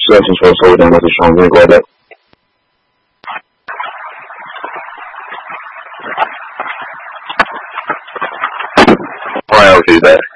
需要请求所有的那些双微国的。Why okay there?